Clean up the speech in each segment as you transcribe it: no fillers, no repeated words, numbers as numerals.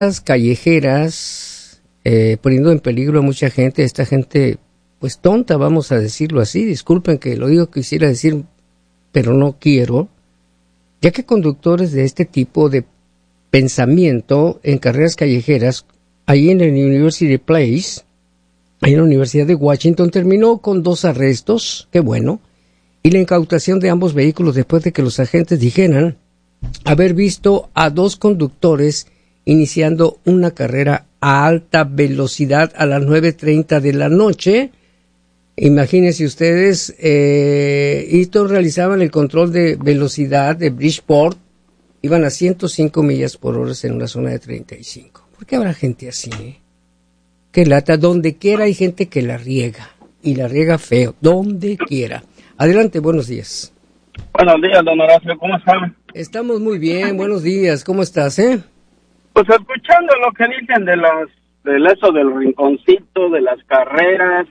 callejeras, poniendo en peligro a mucha gente, esta gente pues tonta, vamos a decirlo así, disculpen que lo digo, quisiera decir, pero no quiero, ya que conductores de este tipo de pensamiento en carreras callejeras, ahí en el University Place, ahí en la Universidad de Washington, terminó con 2 arrestos, qué bueno, y la incautación de ambos vehículos después de que los agentes dijeran haber visto a 2 conductores iniciando una carrera a alta velocidad a las 9:30 de la noche. Imagínense ustedes, y todos realizaban el control de velocidad de Bridgeport, iban a 105 millas por hora en una zona de 35. ¿Por qué habrá gente así? Que lata, donde quiera hay gente que la riega, y la riega feo, donde quiera. Adelante, buenos días. Buenos días, don Horacio, ¿cómo están? Estamos muy bien, buenos días, ¿cómo estás, Pues escuchando lo que dicen del eso del rinconcito, de las carreras,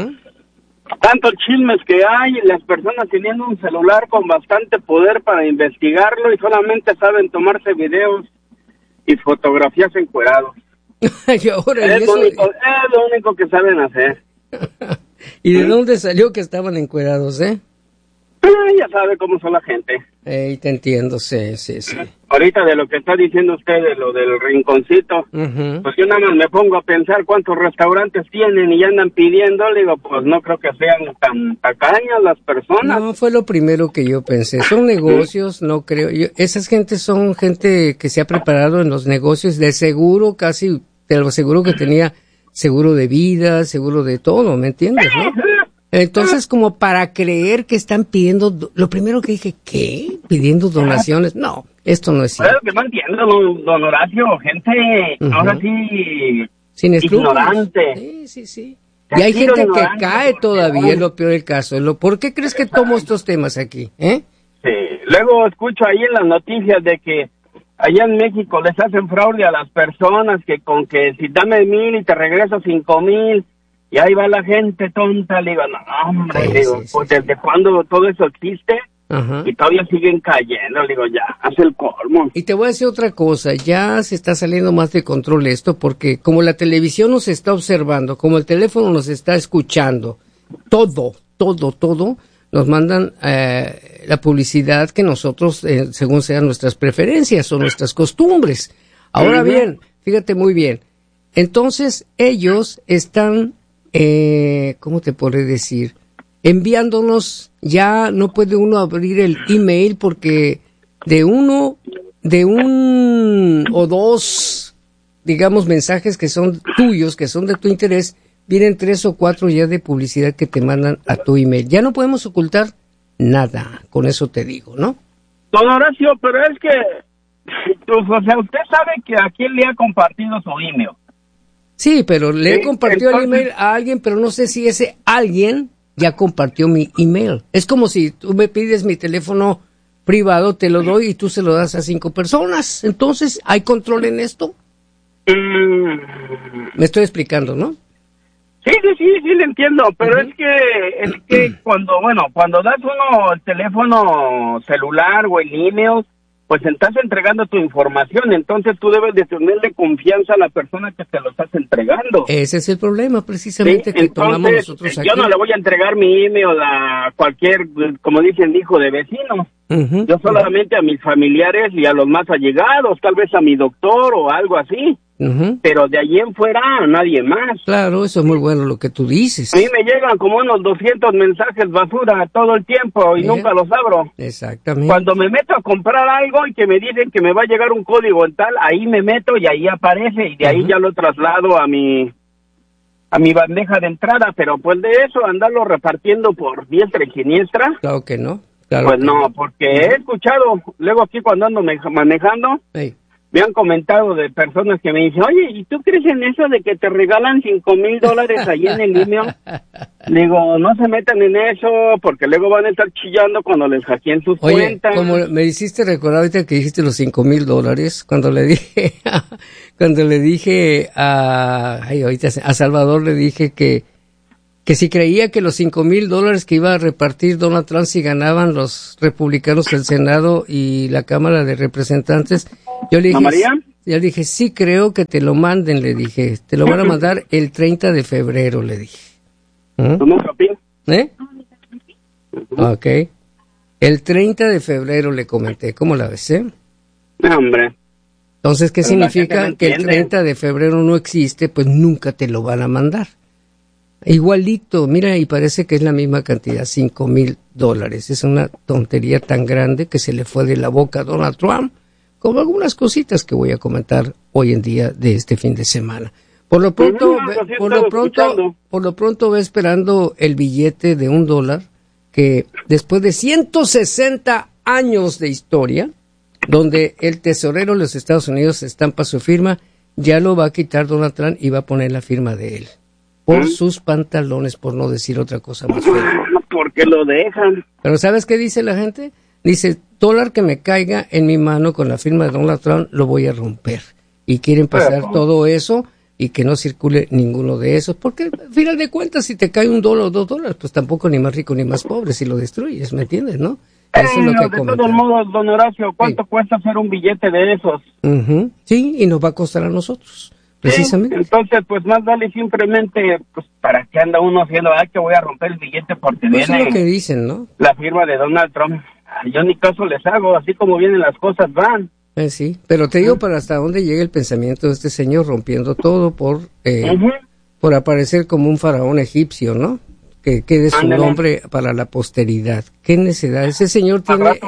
tantos chismes que hay, las personas teniendo un celular con bastante poder para investigarlo y solamente saben tomarse videos y fotografías encuerados. Y ahora, es lo único que saben hacer. ¿Y de dónde salió que estaban encuerados, Ya sabe cómo son la gente. Te entiendo, sí. Ahorita de lo que está diciendo usted, de lo del rinconcito, pues yo nada más me pongo a pensar cuántos restaurantes tienen y ya andan pidiendo, le digo, pues no creo que sean tan tacañas las personas. No, fue lo primero que yo pensé. Son negocios, no creo. Esas gentes son gente que se ha preparado en los negocios, de seguro, casi, te lo aseguro que tenía seguro de vida, seguro de todo, ¿me entiendes, no? Entonces, como para creer que están pidiendo, lo primero que dije, ¿qué? ¿Pidiendo donaciones? No, esto no es cierto. Pero que no entiendo, don Horacio, gente, ahora sí, sin ignorante. Sí. Y hay gente que cae todavía, es lo peor del caso. ¿Por qué crees que tomo estos temas aquí? Sí, luego escucho ahí en las noticias de que allá en México les hacen fraude a las personas, que con que si dame 1,000 y te regreso 5,000. Y ahí va la gente tonta, le digo, no, hombre, pues ¿desde cuándo todo eso existe? Y todavía siguen cayendo, le digo, ya, haz el colmo. Y te voy a decir otra cosa, ya se está saliendo más de control esto, porque como la televisión nos está observando, como el teléfono nos está escuchando, todo, nos mandan la publicidad que nosotros, según sean nuestras preferencias o nuestras costumbres. Ahora bien, fíjate muy bien, entonces ellos están... ¿cómo te podré decir? Enviándonos, ya no puede uno abrir el email porque de un o 2, digamos, mensajes que son tuyos, que son de tu interés, vienen 3 o 4 ya de publicidad que te mandan a tu email. Ya no podemos ocultar nada, con eso te digo, ¿no? Don Horacio, pero es que, o sea, usted sabe que a quién le ha compartido su email. Sí, pero le he compartido el email a alguien, pero no sé si ese alguien ya compartió mi email. Es como si tú me pides mi teléfono privado, te lo doy y tú se lo das a 5 personas. Entonces, ¿hay control en esto? Me estoy explicando, ¿no? Sí, le entiendo, pero es que cuando das uno el teléfono celular o el email, pues estás entregando tu información, entonces tú debes de tenerle confianza a la persona que te lo estás entregando. Ese es el problema, precisamente, que tomamos nosotros aquí. Yo no le voy a entregar mi email a cualquier, como dicen, hijo de vecino. Yo solamente a mis familiares y a los más allegados, tal vez a mi doctor o algo así. Pero de allí en fuera a nadie más. Claro, eso es muy bueno lo que tú dices. A mí me llegan como unos 200 mensajes basura todo el tiempo y nunca los abro. Exactamente. Cuando me meto a comprar algo y que me dicen que me va a llegar un código en tal, ahí me meto y ahí aparece y de ahí ya lo traslado a mi bandeja de entrada, pero pues de eso andarlo repartiendo por diestra y siniestra. Claro que no. Pues no, porque he escuchado, luego aquí cuando ando manejando, me han comentado de personas que me dicen, oye, ¿y tú crees en eso de que te regalan $5,000 ahí en el email? Le digo, no se metan en eso, porque luego van a estar chillando cuando les hackeen sus cuentas. Como me hiciste recordar ahorita que dijiste los $5,000, cuando le dije a Salvador, le dije que si creía que los $5,000 que iba a repartir Donald Trump si ganaban los republicanos el Senado y la Cámara de Representantes, yo le dije, ¿María? Ya dije, sí creo que te lo manden, le dije. Te lo van a mandar el 30 de febrero, le dije. ¿Tú nunca opinas? ¿Eh? Ok. El 30 de febrero le comenté. ¿Cómo la ves, No, hombre. Entonces, ¿qué Pero la gente significa no que el entiende. 30 de febrero no existe? Pues nunca te lo van a mandar. Igualito, mira, y parece que es la misma cantidad, $5,000. Es una tontería tan grande que se le fue de la boca a Donald Trump, como algunas cositas que voy a comentar hoy en día de este fin de semana. Por lo pronto, por lo pronto ve esperando el billete de $1, que después de 160 años de historia, donde el tesorero de los Estados Unidos estampa su firma, ya lo va a quitar Donald Trump y va a poner la firma de él. Por sus pantalones, por no decir otra cosa más fea. ¿Por qué lo dejan? Pero ¿sabes qué dice la gente? Dice, dólar que me caiga en mi mano con la firma de Donald Trump, lo voy a romper. Y quieren pasar todo eso y que no circule ninguno de esos. Porque, al final de cuentas, si te cae $1 o $2, pues tampoco ni más rico ni más pobre si lo destruyes, ¿me entiendes, no? Eso es lo que de todos modos, don Horacio, ¿cuánto cuesta hacer un billete de esos? Sí, y nos va a costar a nosotros. Precisamente. Entonces, pues más vale simplemente, pues, ¿para qué anda uno haciendo? Que voy a romper el billete porque Pues viene es lo que dicen, ¿no? la firma de Donald Trump. Yo ni caso les hago, así como vienen las cosas van. Sí, pero te digo para hasta dónde llega el pensamiento de este señor rompiendo todo por aparecer como un faraón egipcio, ¿no? Que quede su nombre para la posteridad. ¿Qué necesidad? Ese señor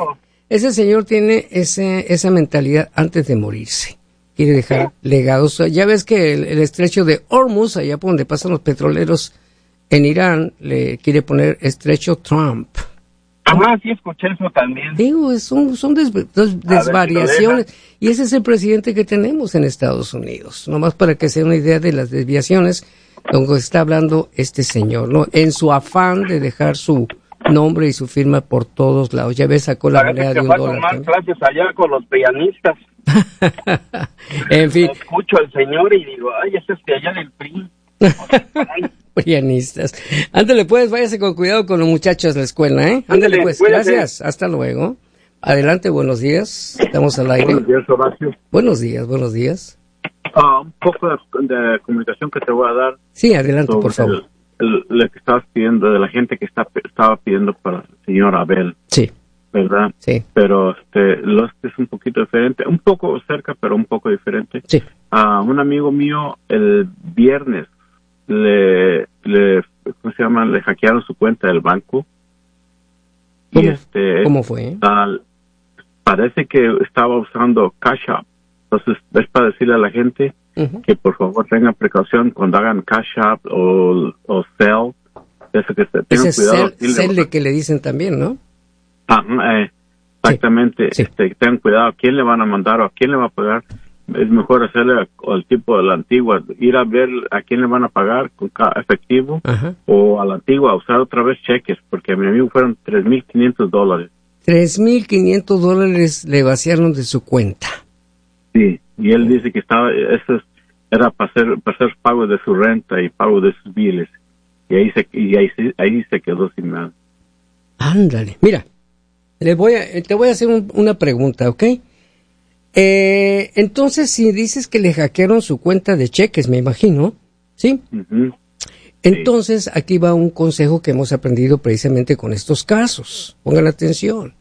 tiene esa mentalidad antes de morirse. Quiere dejar legados. Ya ves que el estrecho de Hormuz, allá por donde pasan los petroleros en Irán, le quiere poner estrecho Trump. Ajá, sí escuché eso también. Digo, son desvariaciones. Y ese es el presidente que tenemos en Estados Unidos. Nomás para que se dé una idea de las desviaciones donde está hablando este señor, ¿no? En su afán de dejar su nombre y su firma por todos lados. Ya ves, sacó la moneda de $1. Parece que fue a tomar clases allá con los pianistas. En fin. Escucho al señor y digo, ay, ese es de allá del PRI. Pianistas. Ándale pues, váyase con cuidado con los muchachos de la escuela, ¿eh? Ándale pues, cuídate. Gracias, hasta luego. Adelante, buenos días, estamos al aire. Buenos días, Horacio. Buenos días. Un poco de comunicación que te voy a dar. Sí, adelante, por favor. Lo que estabas pidiendo, de la gente que estaba pidiendo para el señor Abel. Sí. ¿Verdad? Sí. Pero lo es un poquito diferente, un poco cerca, pero un poco diferente. Sí. Un amigo mío el viernes ¿cómo se llama? Le hackearon su cuenta del banco. ¿Cómo? Y ¿Cómo fue? Parece que estaba usando Cash App. Entonces, es para decirle a la gente que por favor tengan precaución cuando hagan Cash App o Zelle. Eso que tengan cuidado. Zelle que le dicen también, ¿no? Exactamente. Sí. Tengan cuidado a quién le van a mandar o a quién le va a pagar. Es mejor hacerle al tipo de la antigua, ir a ver a quién le van a pagar con efectivo. Ajá. O a la antigua, usar otra vez cheques, porque a mi amigo fueron $3,500. $3,500 le vaciaron de su cuenta. Sí, y él dice que era para hacer pagos de su renta y pagos de sus biles. Y ahí se quedó sin nada. Ándale, mira, te voy a hacer una pregunta, ¿ok? Entonces, si dices que le hackearon su cuenta de cheques, me imagino, ¿sí? Uh-huh. Entonces, sí. Aquí va un consejo que hemos aprendido precisamente con estos casos. Pongan atención.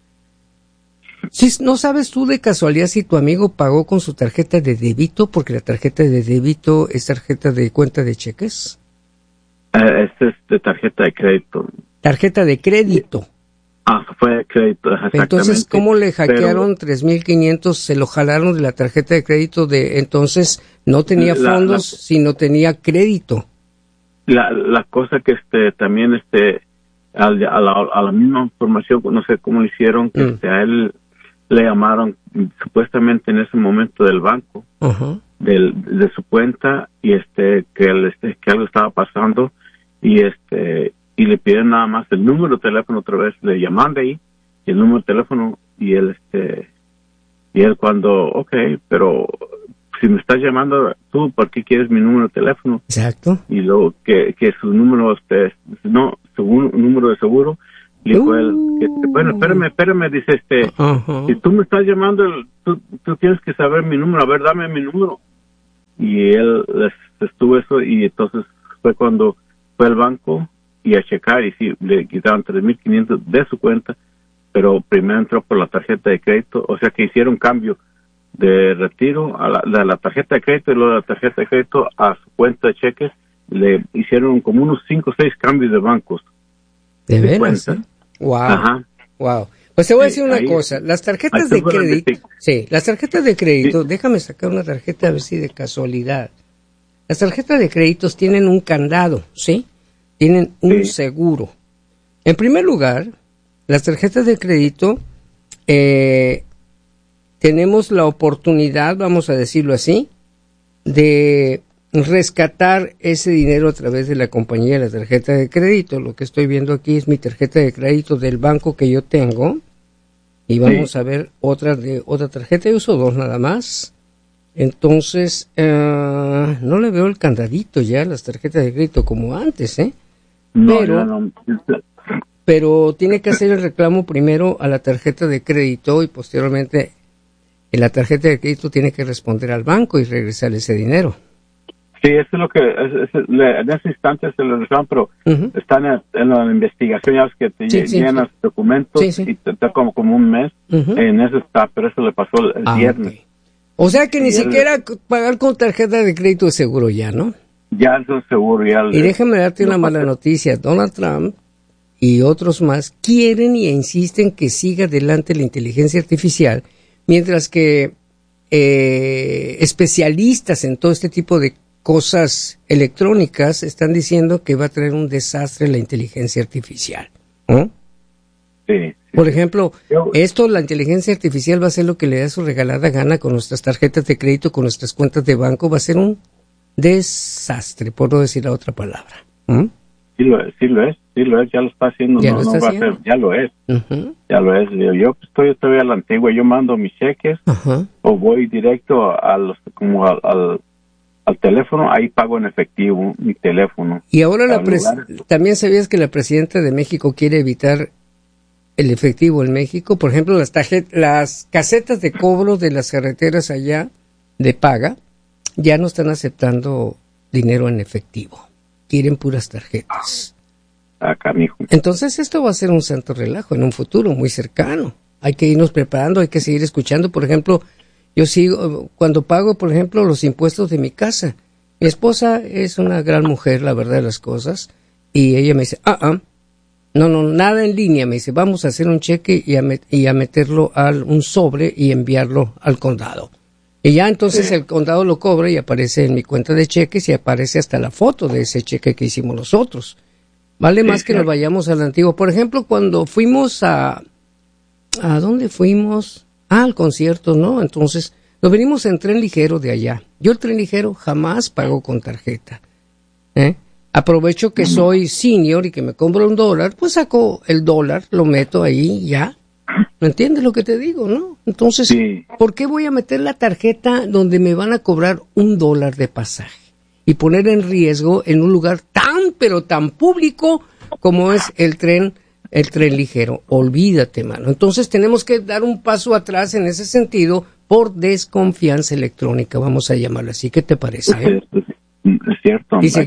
Si no sabes tú de casualidad si tu amigo pagó con su tarjeta de débito, porque la tarjeta de débito es tarjeta de cuenta de cheques. Este es de tarjeta de crédito. Tarjeta de crédito. Fue de crédito, exactamente. Entonces, ¿cómo le hackearon 3,500? Se lo jalaron de la tarjeta de crédito entonces no tenía fondos, sino tenía crédito. La cosa que también a la misma información, no sé cómo lo hicieron, que a él le llamaron supuestamente en ese momento del banco, uh-huh, de su cuenta, y que algo estaba pasando, y le pidieron nada más el número de teléfono otra vez, le llamaron de ahí, y el número de teléfono, y él cuando, okay, pero si me estás llamando tú, ¿por qué quieres mi número de teléfono? Exacto. Y luego que su número, su número de seguro, le dijo él, bueno, espérame, dice, uh-huh, si tú me estás llamando tú tienes que saber mi número, a ver, dame mi número. Y él les estuvo eso, y entonces fue cuando fue al banco y a checar, y sí, le quitaron 3,500 de su cuenta, pero primero entró por la tarjeta de crédito, o sea que hicieron cambio de retiro a la tarjeta de crédito, y luego de la tarjeta de crédito a su cuenta de cheques. Le hicieron como unos 5 o 6 cambios de bancos. ¿De veras? Wow. Ajá. Wow. Pues te voy a decir una cosa, las tarjetas de crédito, las tarjetas de crédito, déjame sacar una tarjeta a ver si de casualidad. Las tarjetas de créditos tienen un candado, ¿sí? Tienen un seguro. En primer lugar, las tarjetas de crédito, tenemos la oportunidad, vamos a decirlo así, de rescatar ese dinero a través de la compañía de la tarjeta de crédito. Lo que estoy viendo aquí es mi tarjeta de crédito del banco que yo tengo, y vamos a ver otra tarjeta. Yo uso 2 nada más. Entonces, no le veo el candadito ya a las tarjetas de crédito como antes, pero tiene que hacer el reclamo primero a la tarjeta de crédito, y posteriormente la tarjeta de crédito tiene que responder al banco y regresar ese dinero. Sí, eso es lo que en ese instante se lo reclaman, pero están en la investigación, ya ves que te llenas documentos y te da como un mes. En eso está, pero eso le pasó el viernes. Okay. O sea que ni siquiera pagar con tarjeta de crédito es seguro ya, ¿no? Ya eso es seguro. Y déjame darte una mala noticia. Donald Trump y otros más quieren y insisten que siga adelante la inteligencia artificial, mientras que especialistas en todo este tipo de cosas electrónicas están diciendo que va a traer un desastre la inteligencia artificial. ¿No? Sí. Por ejemplo, la inteligencia artificial va a ser lo que le da su regalada gana con nuestras tarjetas de crédito, con nuestras cuentas de banco. Va a ser un desastre, por no decir la otra palabra. Sí lo es, ya lo está haciendo. Ya lo es. Ya lo es. Yo estoy todavía a la antigua, yo mando mis cheques o voy directo al teléfono, ahí pago en efectivo mi teléfono. Y ahora también sabías que la presidenta de México quiere evitar el efectivo en México. Por ejemplo, las casetas de cobro de las carreteras allá de paga ya no están aceptando dinero en efectivo. Quieren puras tarjetas. Canijo. Entonces esto va a ser un santo relajo en un futuro muy cercano. Hay que irnos preparando, hay que seguir escuchando. Por ejemplo, yo sigo, cuando pago, por ejemplo, los impuestos de mi casa. Mi esposa es una gran mujer, la verdad de las cosas, y ella me dice, no, nada en línea. Me dice, vamos a hacer un cheque y a meterlo un sobre y enviarlo al condado. Y ya entonces el condado lo cobra y aparece en mi cuenta de cheques, y aparece hasta la foto de ese cheque que hicimos nosotros. Vale más que nos vayamos a la antigua. Por ejemplo, cuando fuimos ¿a dónde fuimos? Al concierto, ¿no? Entonces, nos venimos en tren ligero de allá. Yo el tren ligero jamás pago con tarjeta. Aprovecho que soy senior y que me compro $1, pues saco el $, lo meto ahí ya. ¿Me entiendes lo que te digo, no? Entonces, ¿por qué voy a meter la tarjeta donde me van a cobrar $1 de pasaje y poner en riesgo en un lugar pero tan público como es el tren ligero? Olvídate, mano. Entonces tenemos que dar un paso atrás en ese sentido por desconfianza electrónica, vamos a llamarlo así. ¿Qué te parece? Es cierto. Y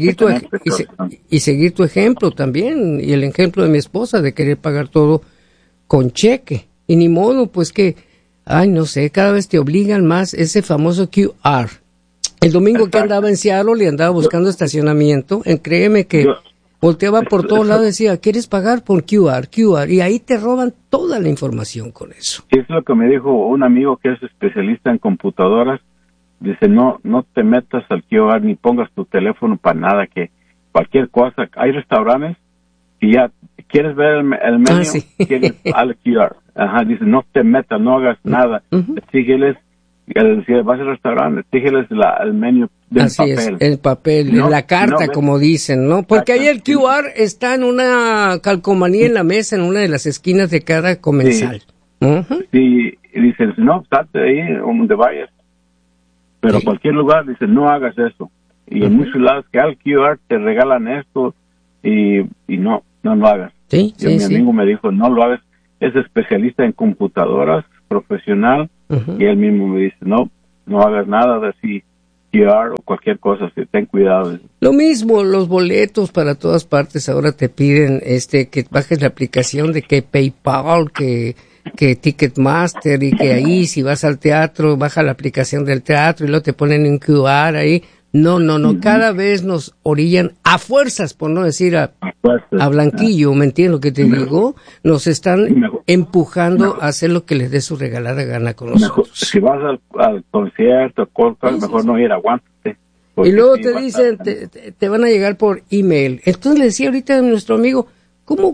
seguir tu ejemplo también, y el ejemplo de mi esposa de querer pagar todo con cheque. Y ni modo, pues que, no sé, cada vez te obligan más ese famoso QR. El domingo que andaba en Seattle le andaba buscando estacionamiento, créeme que volteaba por todos lados y decía, ¿quieres pagar por QR? Y ahí te roban toda la información con eso. Es lo que me dijo un amigo que es especialista en computadoras. Dice, no te metas al QR ni pongas tu teléfono para nada, que cualquier cosa. Hay restaurantes y ya quieres ver el menú, quieres al QR. Dice, no te metas, no hagas nada. Sígueles. Si vas al restaurante, sígueles el menú del papel. Es, el papel, la carta, como dicen, ¿no? Porque ahí el QR está en una calcomanía en la mesa, en una de las esquinas de cada comensal. Sí, y dicen, no, estate ahí donde vayas. Pero cualquier lugar, dicen, no hagas eso. Y en muchos lados que al QR te regalan esto y no lo hagas. Mi amigo me dijo, no lo hagas. Es especialista en computadoras, profesional, y él mismo me dice, no hagas nada de así, QR o cualquier cosa, ten cuidado. Lo mismo, los boletos para todas partes ahora te piden que bajes la aplicación de que PayPal, que Ticketmaster, y que ahí si vas al teatro, baja la aplicación del teatro y luego te ponen un QR ahí. No, cada vez nos orillan a fuerzas, por no decir a blanquillo, ¿me entiendes lo que te digo? Nos están empujando a hacer lo que les dé su regalada gana con nosotros. Si vas al concierto, mejor no ir, aguántate. Y luego te dicen, te van a llegar por email. Entonces le decía ahorita a nuestro amigo, ¿cómo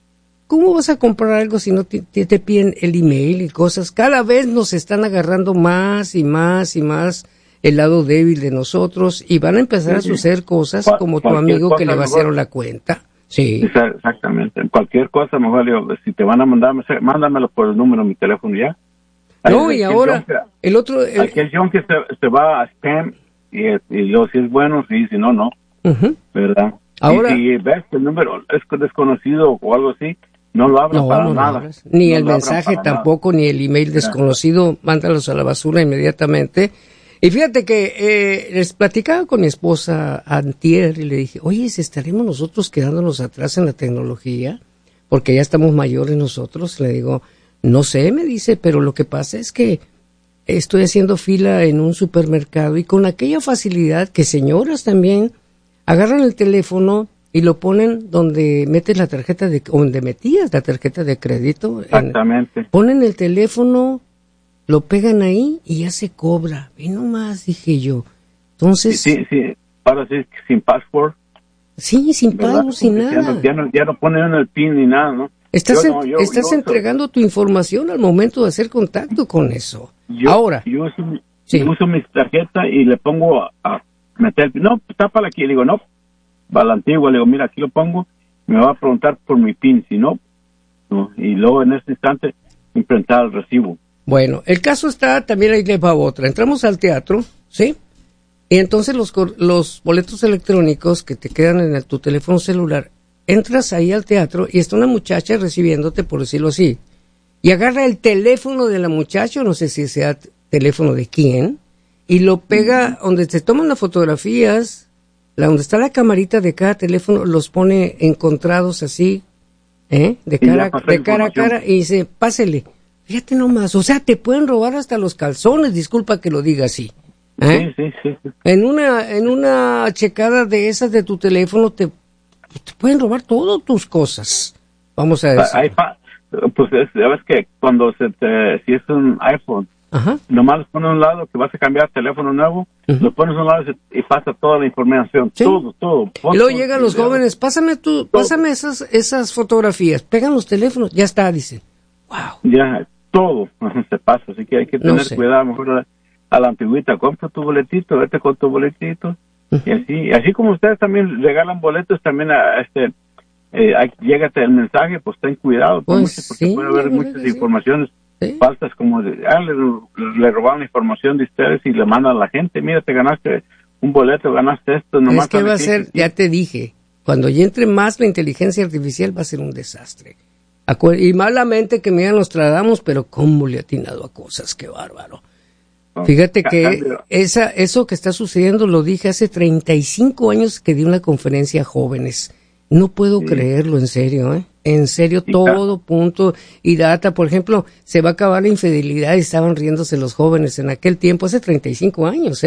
vas a comprar algo si no te piden el email y cosas? Cada vez nos están agarrando más y más y más el lado débil de nosotros, y van a empezar a suceder cosas como tu amigo que le vaciaron la cuenta. Sí. Exactamente. Cualquier cosa, mejor digo, si te van a mandar, mándamelo por el número de mi teléfono ya. No, y ahora, el otro... Aquel John que se va a spam, y yo, si es bueno, sí, si no, no. ¿Verdad? Ahora, y si ves que el número es desconocido o algo así, no lo abras para nada. Ni el mensaje tampoco, ni el email desconocido, mándalos a la basura inmediatamente. Y fíjate que les platicaba con mi esposa antier y le dije, oye, ¿estaremos nosotros quedándonos atrás en la tecnología? Porque ya estamos mayores nosotros. Le digo, no sé, me dice, pero lo que pasa es que estoy haciendo fila en un supermercado y con aquella facilidad que señoras también agarran el teléfono y lo ponen donde metes la tarjeta donde metías la tarjeta de crédito. Exactamente. Ponen el teléfono, lo pegan ahí y ya se cobra. Y no más, dije yo. Entonces... Sí. Ahora sí, sin password. Sí, sin pago, sin nada. Ya no ponen el PIN ni nada, ¿no? Estás entregando tu información al momento de hacer contacto con eso. Ahora. Yo uso mi tarjeta y le pongo a meter... No, tápala aquí. Le digo, no, va a la antigua. Le digo, mira, aquí lo pongo. Me va a preguntar por mi PIN. Si no. Y luego en ese instante imprentar el recibo. Bueno, el caso está, también ahí le va otra. Entramos al teatro, ¿sí? Y entonces los boletos electrónicos que te quedan en tu teléfono celular, entras ahí al teatro y está una muchacha recibiéndote, por decirlo así, y agarra el teléfono de la muchacha, no sé si sea teléfono de quién, y lo pega donde te toman las fotografías, donde está la camarita de cada teléfono, los pone encontrados así, de cara a cara, y dice, pásele. Fíjate nomás, o sea, te pueden robar hasta los calzones, disculpa que lo diga así. Sí. En una checada de esas de tu teléfono te pueden robar todas tus cosas. Vamos a decir. Pues sabes que cuando si es un iPhone, nomás lo pones a un lado, que vas a cambiar teléfono nuevo, lo pones a un lado y pasa toda la información, ¿sí? todo. Y luego llegan los jóvenes, pásame esas fotografías, pegan los teléfonos, ya está, dicen. Wow. Ya, todo se pasa, así que hay que tener cuidado, mejor a la antigüita, compra tu boletito, vete con tu boletito, y así como ustedes también regalan boletos, también llégate el mensaje, pues ten cuidado, porque puede haber muchas informaciones falsas, como le robaron la información de ustedes y le mandan a la gente, mira, te ganaste un boleto, ganaste esto, nomás. Es que va a ser, ya te dije, cuando ya entre más la inteligencia artificial va a ser un desastre. Y malamente que mira, nos tratamos, pero cómo le ha atinado a cosas, qué bárbaro. Fíjate que eso que está sucediendo lo dije hace 35 años que di una conferencia a jóvenes. No puedo creerlo, en serio, En serio, todo punto y data. Por ejemplo, se va a acabar la infidelidad y estaban riéndose los jóvenes en aquel tiempo, hace 35 años,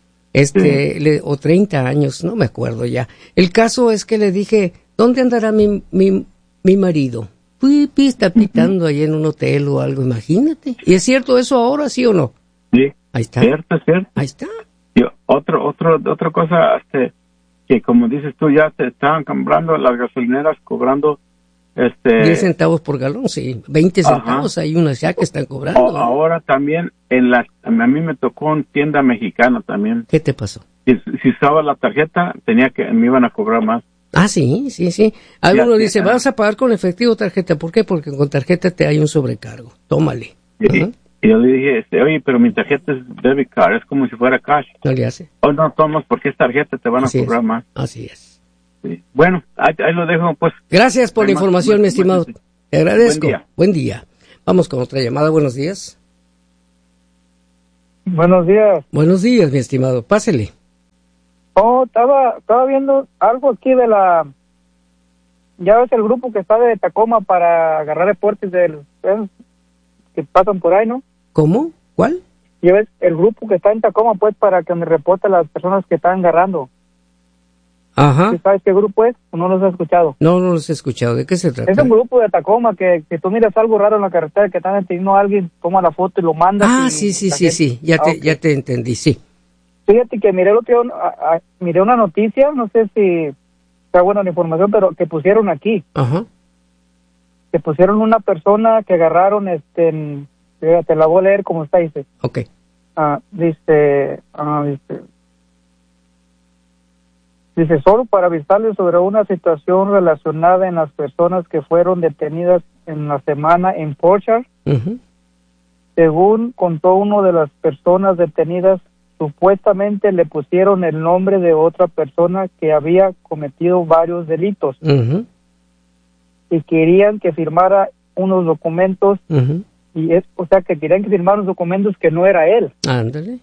o 30 años, no me acuerdo ya. El caso es que le dije, ¿dónde andará mi marido? Está pitando ahí en un hotel o algo, imagínate. ¿Y es cierto eso ahora, sí o no? Sí. Ahí está. Cierto. Ahí está. Y otra cosa, que como dices tú, ya te estaban comprando las gasolineras cobrando 10 centavos por galón, sí. 20 centavos hay unas ya que están cobrando. Ahora también a mí me tocó en tienda mexicana también. ¿Qué te pasó? Si usaba la tarjeta, me iban a cobrar más. Ah, sí. Alguno dice, vas a pagar con efectivo o tarjeta. ¿Por qué? Porque con tarjeta te hay un sobrecargo. Tómale. Y yo le dije, oye, pero mi tarjeta es debit card, es como si fuera cash. No le hace. No tomas porque es tarjeta, te van a cobrar más. Así es. Sí. Bueno, ahí lo dejo, pues. Gracias por la información, mi estimado. Te agradezco. Buen día. Vamos con otra llamada. Buenos días. Buenos días. Buenos días, mi estimado. Pásele. Oh, estaba viendo algo aquí de ya ves el grupo que está de Tacoma para agarrar reportes que pasan por ahí, ¿no? ¿Cómo? ¿Cuál? Ya ves el grupo que está en Tacoma, pues, para que me reporte a las personas que están agarrando. Ajá. ¿Sí sabes qué grupo es o no los has escuchado? No los he escuchado. ¿De qué se trata? Es un grupo de Tacoma que tú miras algo raro en la carretera, que están deteniendo a alguien, toma la foto y lo manda. Sí. Ya te entendí, sí. Fíjate que miré una noticia, no sé si está buena la información, pero que pusieron aquí. Ajá. Que pusieron una persona que agarraron, te la voy a leer como está, dice. Ok. Dice, solo para avisarles sobre una situación relacionada en las personas que fueron detenidas en la semana en Portchester. Uh-huh. Según contó uno de las personas detenidas, supuestamente le pusieron el nombre de otra persona que había cometido varios delitos. Uh-huh. Y querían que firmara unos documentos, uh-huh. Que querían que firmara unos documentos que no era él. Ándale.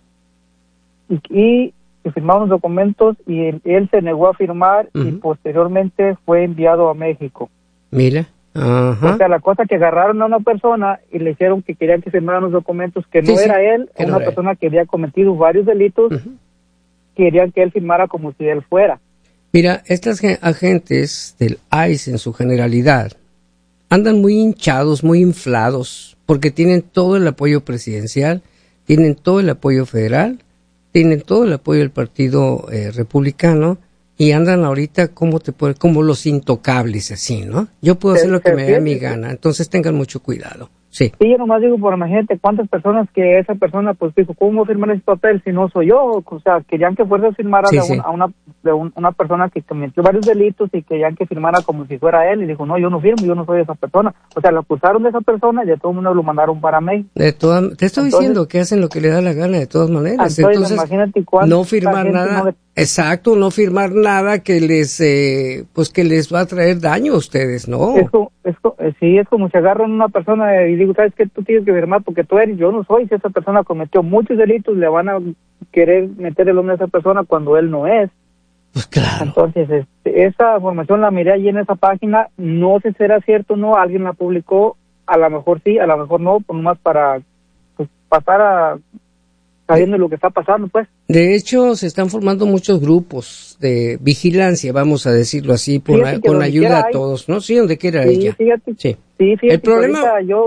Y que firmara unos documentos y él se negó a firmar, uh-huh. Y posteriormente fue enviado a México. Mira. Ajá. O sea, la cosa que agarraron a una persona y le hicieron que querían que firmara unos documentos que no era él, una persona que había cometido varios delitos, uh-huh. Querían que él firmara como si él fuera. Mira, estas agentes del ICE en su generalidad andan muy hinchados, muy inflados, porque tienen todo el apoyo presidencial, tienen todo el apoyo federal, tienen todo el apoyo del Partido Republicano, y andan ahorita como los intocables, así, ¿no? Yo puedo hacer lo que me dé a mi gana, entonces tengan mucho cuidado. Sí. Sí, yo nomás digo, por imagínate cuántas personas que esa persona pues dijo, ¿cómo firmar ese papel si no soy yo? O sea, querían que fuera a firmar una persona que cometió varios delitos y querían que firmara como si fuera él, y dijo, no, yo no firmo, yo no soy esa persona. O sea, lo acusaron de esa persona y de todo el mundo lo mandaron para México. Te estoy diciendo que hacen lo que le da la gana de todas maneras. Entonces imagínate no firmar nada, exacto, no firmar nada que les va a traer daño a ustedes, ¿no? Sí, es como si agarran a una persona y digo, ¿sabes qué? Tú tienes que firmar porque tú eres, yo no soy. Si esa persona cometió muchos delitos, le van a querer meter el nombre a esa persona cuando él no es. Pues claro. Entonces, esa información la miré allí en esa página, no sé si será cierto o no, alguien la publicó, a lo mejor sí, a lo mejor no, pues nomás para pasar a sabiendo lo que está pasando, pues. De hecho, se están formando muchos grupos de vigilancia, vamos a decirlo así, con ayuda a todos, ¿no? Sí, donde quiera ella. Fíjate, sí. Fíjate, el problema...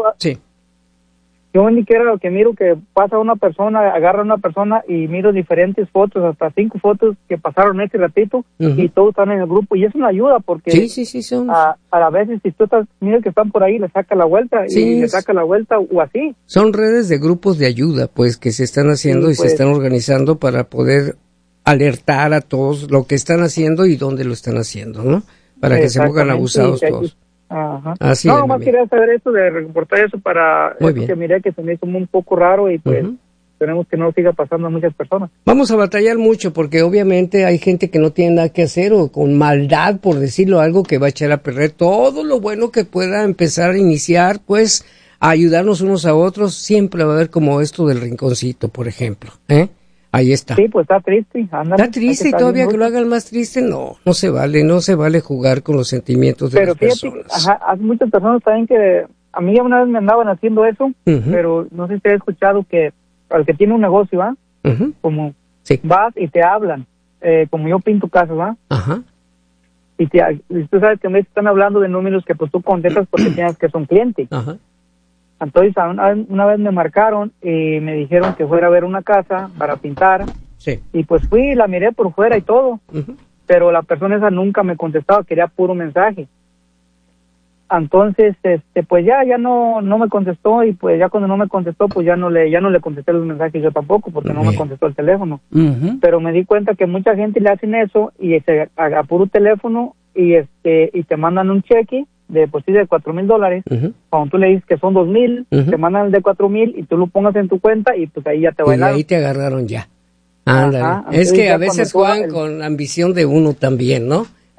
Yo ni quiera lo que miro que pasa una persona, agarra a una persona y miro diferentes fotos, hasta 5 fotos que pasaron ese ratito, uh-huh. Y todos están en el grupo, y es una ayuda porque son... a veces si tú mira que están por ahí, le saca la vuelta y le saca la vuelta o así. Son redes de grupos de ayuda, pues, que se están haciendo y se están organizando para poder alertar a todos lo que están haciendo y dónde lo están haciendo, ¿no? Para que se pongan abusados todos. Ajá. Así no, más quería saber eso, de reportar eso para que miré que se me hizo un poco raro y pues uh-huh. Esperemos que no siga pasando a muchas personas. Vamos a batallar mucho porque obviamente hay gente que no tiene nada que hacer o con maldad, por decirlo algo, que va a echar a perder todo lo bueno que pueda empezar a iniciar, pues a ayudarnos unos a otros. Siempre va a haber como esto del rinconcito, por ejemplo, Ahí está. Sí, pues está triste. Ándale, está triste y todavía que lo hagan más triste, no se vale jugar con los sentimientos de las personas. Ajá, hay muchas personas también que a mí una vez me andaban haciendo eso, uh-huh. Pero no sé si te he escuchado que al que tiene un negocio, ¿va? Uh-huh. Como vas y te hablan, como yo pinto casas, ¿va? Ajá. Y tú sabes que me están hablando de números que pues tú contestas porque tienes que son clientes. Ajá. Entonces, una vez me marcaron y me dijeron que fuera a ver una casa para pintar. Sí. Y pues fui, la miré por fuera y todo. Uh-huh. Pero la persona esa nunca me contestaba, quería puro mensaje. Entonces, pues ya no me contestó y pues ya cuando no me contestó, pues ya no le contesté los mensajes yo tampoco porque no me contestó el teléfono. Uh-huh. Pero me di cuenta que mucha gente le hacen eso y a puro teléfono y te mandan un cheque de $4,000, uh-huh. Cuando tú le dices que son 2,000, uh-huh. Te mandan el de 4,000 y tú lo pongas en tu cuenta y pues ahí ya te bailaron. Y ahí te agarraron ya. Ándale. Es que a veces juegan con ambición de uno también, ¿no?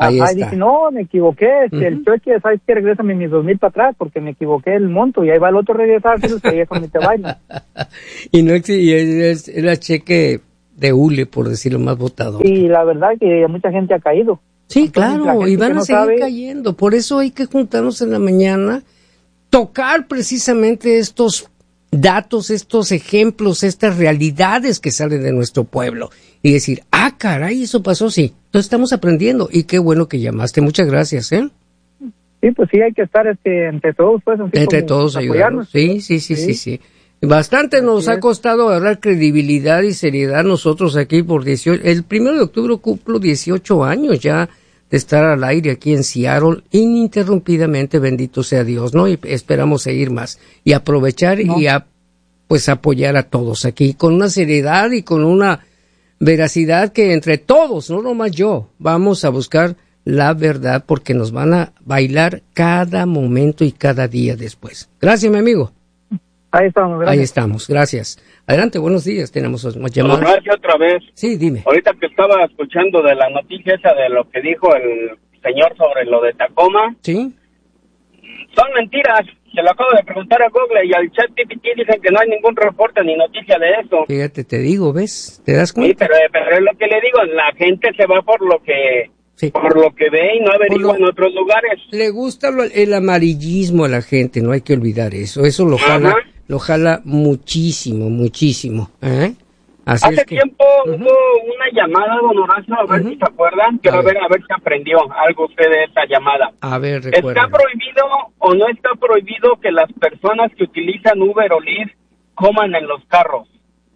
Ahí Ajá, está. y dije, no, me equivoqué, el cheque, ¿sabes qué? Regrésame mis 2,000 para atrás, porque me equivoqué el monto, y ahí va el otro regresárselo, y ahí es donde te bailan. Y no era cheque de hule, por decirlo más botador. Y la verdad que mucha gente ha caído. Sí, Entonces, la claro, gente y van que a no seguir sabe, cayendo. Por eso hay que juntarnos en la mañana, tocar precisamente estos datos, estos ejemplos, estas realidades que salen de nuestro pueblo y decir, caray, eso pasó, sí. Entonces estamos aprendiendo y qué bueno que llamaste. Muchas gracias, ¿eh? Sí, pues sí, hay que estar entre todos, pues. Así Entre como todos ayudarnos. Sí. Bastante Así nos ha es. costado agarrar credibilidad y seriedad nosotros aquí por 18. El 1 de octubre cumplo 18 años ya de estar al aire aquí en Seattle ininterrumpidamente, bendito sea Dios, ¿no? Y esperamos seguir más y aprovechar y pues apoyar a todos aquí con una seriedad y con una veracidad que entre todos, no nomás yo, vamos a buscar la verdad porque nos van a bailar cada momento y cada día después. Gracias, mi amigo. Ahí estamos, gracias. Ahí estamos, gracias. Adelante, buenos días, tenemos más llamadas. Gracias otra vez. Sí, dime. Ahorita que estaba escuchando de la noticia esa de lo que dijo el señor sobre lo de Tacoma, Sí. son mentiras. Se lo acabo de preguntar a Google y al ChatGPT dicen que no hay ningún reporte ni noticia de eso. Fíjate, te digo, ¿ves? ¿Te das Sí, cuenta? pero es lo que le digo, la gente se va por lo que ve y no averigua en otros lugares. Le gusta el amarillismo a la gente, no hay que olvidar eso. Eso lo jala muchísimo, muchísimo. Así Hace tiempo hubo una llamada, don Horacio, a ver si se acuerdan. Quiero ver si aprendió algo usted de esa llamada. A ver, recuerda. ¿Está prohibido o no está prohibido que las personas que utilizan Uber o Lyft coman en los carros?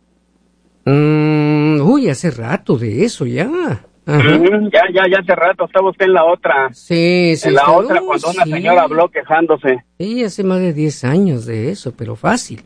Hace rato de eso ya. Ya hace rato, estaba usted en la otra. Sí. En la otra, cuando una señora habló quejándose. Sí, hace más de 10 años de eso, pero fácil.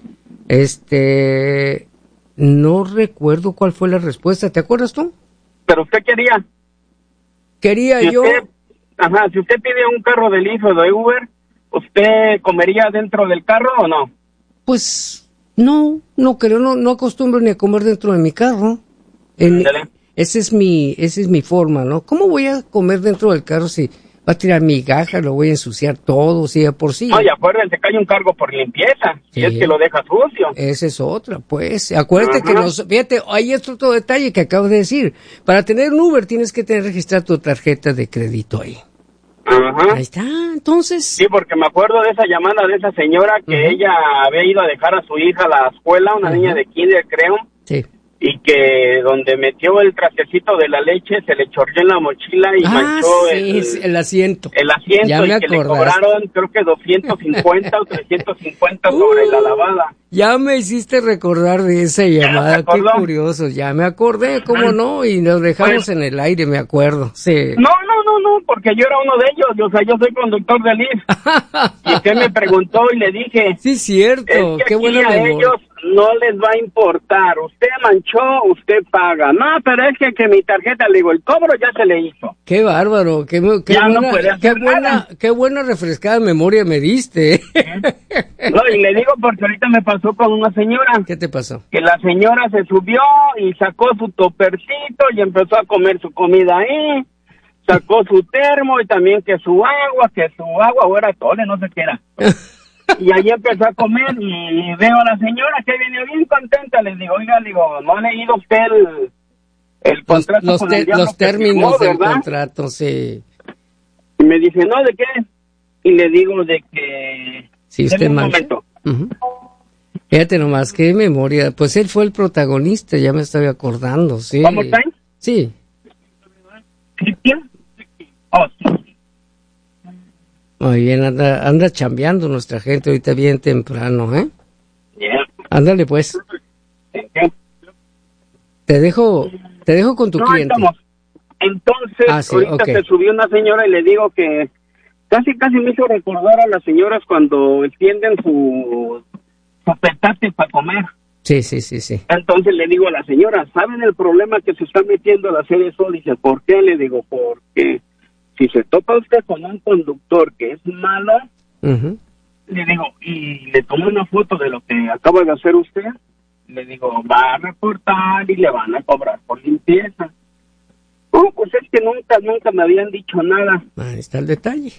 No recuerdo cuál fue la respuesta, ¿te acuerdas tú? Pero usted quería. Si usted pide un carro de Lyft o de Uber, ¿usted comería dentro del carro o no? Pues no creo, no acostumbro ni a comer dentro de mi carro. Esa es mi forma, ¿no? ¿Cómo voy a comer dentro del carro si va a tirar migajas, lo voy a ensuciar todo, si de por sí? No, y acuérdense que hay un cargo por limpieza, si es que lo deja sucio. Esa es otra, pues. Acuérdate que fíjate, ahí es otro detalle que acabo de decir. Para tener un Uber tienes que tener registrada tu tarjeta de crédito ahí. Ahí está, entonces. Sí, porque me acuerdo de esa llamada de esa señora que ella había ido a dejar a su hija a la escuela, una niña de kinder, creo. Sí. Y que donde metió el trastecito de la leche se le chorreó en la mochila y manchó el asiento. El asiento, ya y que le cobraron creo que 250 o 350 sobre la lavada. Ya me hiciste recordar de esa llamada, qué curioso, ya me acordé, cómo no, y nos dejamos en el aire, me acuerdo, sí. No, porque yo era uno de ellos, o sea, yo soy conductor de Lyft. Y usted me preguntó y le dije... Sí, cierto, qué buena memoria. Ellos no les va a importar, usted manchó, usted paga. No, pero es que mi tarjeta, le digo, el cobro ya se le hizo. Qué bárbaro, qué buena refrescada memoria me diste. No, y le digo porque ahorita me pasó con una señora. ¿Qué te pasó? Que la señora se subió y sacó su topercito y empezó a comer su comida ahí. Sacó su termo y también que su agua o era tole, no sé qué era. Y ahí empezó a comer y veo a la señora que viene bien contenta. Le digo, oiga, ¿no ha leído usted el contrato los términos del contrato, sí. Y me dice, ¿no? ¿De qué? Y le digo de que... Sí, usted un momento. Fíjate nomás, qué memoria. Pues él fue el protagonista, ya me estoy acordando, sí. ¿Cómo está? Sí. ¿Cristian? Oh, sí. Muy bien, anda chambeando nuestra gente ahorita bien temprano, ¿eh? Yeah. Ándale, pues. Te dejo con tu cliente. Estamos. Entonces, ahorita se subió una señora y le digo que casi me hizo recordar a las señoras cuando extienden su petate para comer. Sí. Entonces le digo a la señora, ¿saben el problema que se está metiendo al hacer eso? Dice, ¿por qué? Le digo, porque si se topa usted con un conductor que es malo, le digo, y le tomo una foto de lo que acaba de hacer usted, le digo, va a reportar y le van a cobrar por limpieza. Pues es que nunca me habían dicho nada. Ahí está el detalle.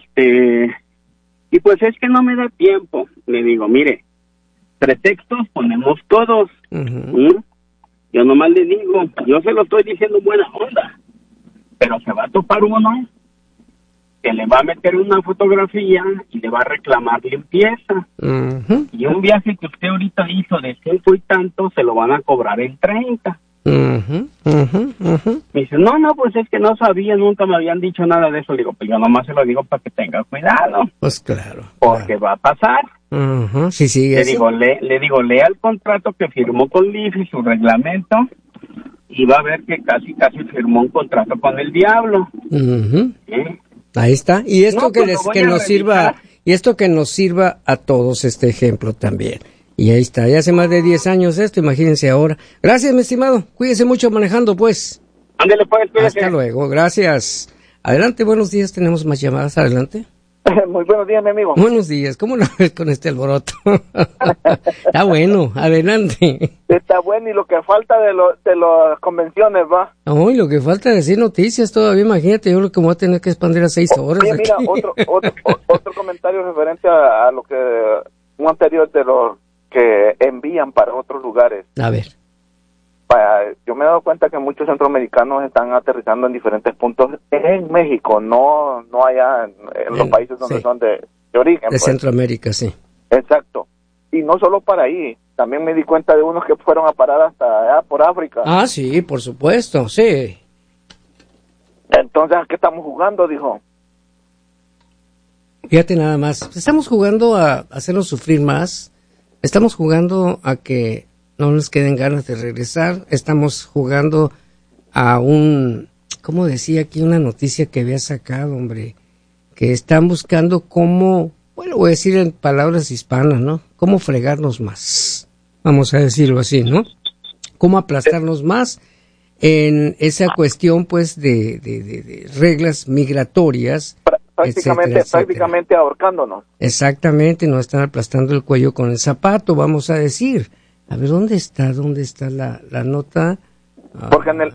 Y pues es que no me da tiempo. Le digo, mire, pretextos ponemos todos. Uh-huh. Yo nomás le digo, yo se lo estoy diciendo en buena onda, pero se va a topar uno que le va a meter una fotografía y le va a reclamar limpieza. Uh-huh. Y un viaje que usted ahorita hizo de 5 y tanto, se lo van a cobrar en 30. Uh-huh. Uh-huh. Uh-huh. Me dice, no, pues es que no sabía, nunca me habían dicho nada de eso. Le digo, pues yo nomás se lo digo para que tenga cuidado. Pues claro. Porque va a pasar. Uh-huh. Sí, le digo, lea el contrato que firmó con LIF y su reglamento, y va a ver que casi firmó un contrato con el diablo. Uh-huh. ¿Sí? Ahí está. Y esto no, que nos sirva, y esto que nos sirva a todos, este ejemplo también. Y ahí está, ya hace más de 10 años esto, imagínense ahora. Gracias, mi estimado. Cuídese mucho manejando, pues. Ándale, pues, cuídese. Hasta luego, gracias. Adelante, buenos días, tenemos más llamadas, adelante. Muy buenos días, mi amigo. Buenos días, ¿cómo lo ves con este alboroto? Está bueno, adelante. Está bueno, y lo que falta de las convenciones, ¿va? Uy, lo que falta es decir noticias todavía, imagínate, yo creo que me voy a tener que expandir a 6 horas. Oye, mira, otro comentario referente a lo que un anterior de los que envían para otros lugares. A ver. Yo me he dado cuenta que muchos centroamericanos están aterrizando en diferentes puntos en México, no allá en los países donde son de origen. De pues. Centroamérica, sí. Exacto. Y no solo para ahí, también me di cuenta de unos que fueron a parar hasta allá por África. Ah, sí, por supuesto, sí. Entonces, ¿a qué estamos jugando? Dijo. Fíjate nada más, estamos jugando a hacernos sufrir más, estamos jugando a que no les queden ganas de regresar, estamos jugando a ¿cómo decía aquí una noticia que había sacado, hombre? Que están buscando cómo, bueno, voy a decir en palabras hispanas, ¿no? Cómo fregarnos más, vamos a decirlo así, ¿no? Cómo aplastarnos más en esa cuestión, pues, de reglas migratorias. Prácticamente ahorcándonos. Exactamente, nos están aplastando el cuello con el zapato, vamos a decir. A ver, ¿dónde está la nota? Porque en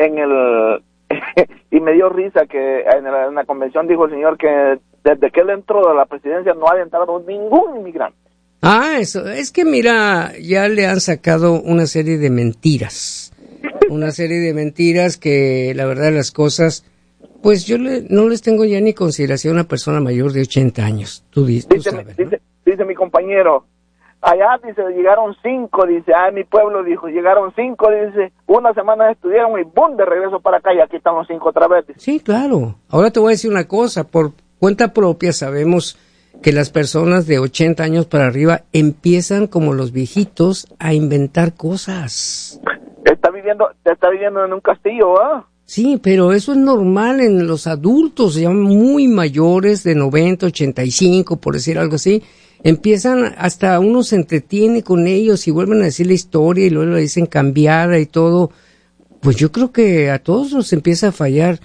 el y me dio risa que en la convención dijo el señor que desde que él entró a la presidencia no ha entrado ningún inmigrante. Ah, eso, es que mira, ya le han sacado una serie de mentiras. Una serie de mentiras que la verdad de las cosas, pues yo no les tengo ya ni consideración a una persona mayor de 80 años. Tú sabes, ¿no? Dice mi compañero, allá, dice, llegaron 5, dice, en mi pueblo, dijo, llegaron 5, dice, una semana estudiaron y ¡bum!, de regreso para acá y aquí están los 5 otra vez. Dice. Sí, claro. Ahora te voy a decir una cosa, por cuenta propia sabemos que las personas de 80 años para arriba empiezan como los viejitos a inventar cosas. Te está viviendo en un castillo, ¿ah? Sí, pero eso es normal en los adultos, ya muy mayores, de 90, 85, por decir algo así. Empiezan, hasta uno se entretiene con ellos y vuelven a decir la historia y luego le dicen cambiada y todo. Pues yo creo que a todos nos empieza a fallar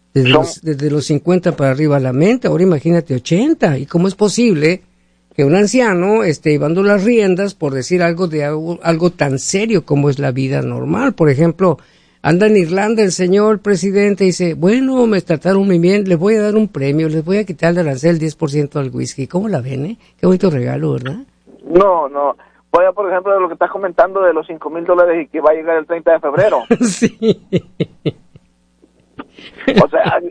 desde los 50 para arriba la mente. Ahora imagínate 80. ¿Y cómo es posible que un anciano esté llevando las riendas por decir algo tan serio como es la vida normal? Por ejemplo, anda en Irlanda el señor presidente y dice, bueno, me trataron muy bien, les voy a dar un premio, les voy a quitar el arancel 10% al whisky. ¿Cómo la ven, Qué bonito regalo, ¿verdad? No. Voy a, por ejemplo, de lo que estás comentando de los $5,000 y que va a llegar el 30 de febrero. Sí. O sea,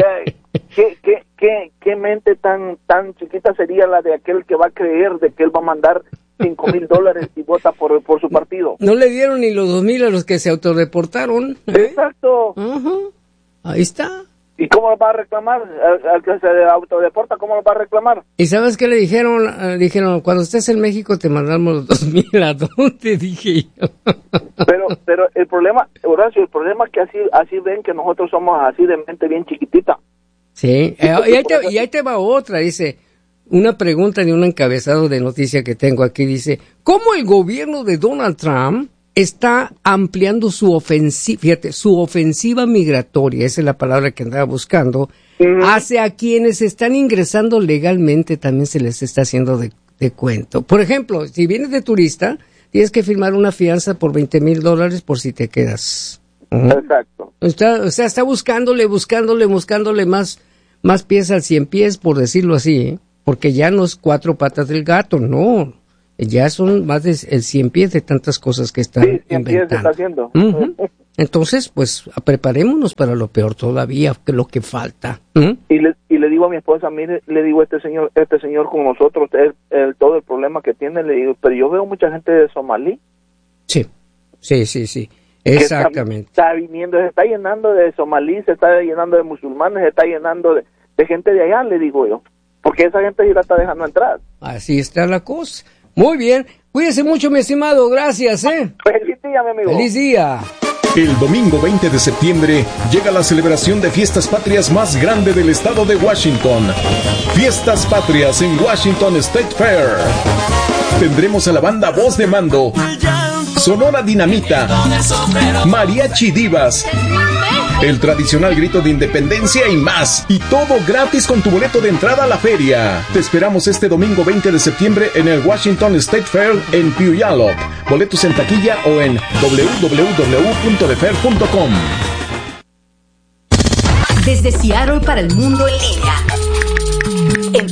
¿qué mente tan chiquita sería la de aquel que va a creer de que él va a mandar $5,000 y vota por su partido? No le dieron ni los 2,000 a los que se autodeportaron. Exacto. Uh-huh. Ahí está. ¿Y cómo lo va a reclamar? Al que se autodeporta, ¿cómo lo va a reclamar? ¿Y sabes qué le dijeron? Dijeron, cuando estés en México te mandamos los 2,000. ¿A dónde? Dije yo. Pero el problema, Horacio, el problema es que así ven que nosotros somos así de mente bien chiquitita. Sí, y ahí te va otra, dice, una pregunta de un encabezado de noticia que tengo aquí, dice, ¿cómo el gobierno de Donald Trump está ampliando su ofensiva migratoria, esa es la palabra que andaba buscando, hacia quienes están ingresando legalmente, también se les está haciendo de cuento? Por ejemplo, si vienes de turista, tienes que firmar una fianza por $20,000 por si te quedas, Exacto. Está buscándole más pies al 100 pies, por decirlo así, ¿eh? Porque ya no es 4 patas del gato, no. Ya son más de el 100 pies de tantas cosas que están inventando. 100 pies se está haciendo. Entonces, pues, preparémonos para lo peor todavía, que lo que falta. Y le digo a mi esposa, mire, le digo, este señor con nosotros, todo el problema que tiene, le digo, pero yo veo mucha gente de Somalí. Sí. Exactamente. Está viniendo, se está llenando de somalíes, se está llenando de musulmanes, se está llenando de gente de allá, le digo yo. Porque esa gente ya la está dejando entrar. Así está la cosa. Muy bien. Cuídese mucho, mi estimado. Gracias, Feliz día, mi amigo. Feliz día. El domingo 20 de septiembre llega la celebración de Fiestas Patrias más grande del estado de Washington. Fiestas Patrias en Washington State Fair. Tendremos a la banda Voz de Mando, Sonora Dinamita, Mariachi Divas, el tradicional grito de independencia y más. Y todo gratis con tu boleto de entrada a la feria. Te esperamos este domingo 20 de septiembre en el Washington State Fair en Puyallup. Boletos en taquilla o en www.defair.com. Desde Seattle para el mundo en línea. En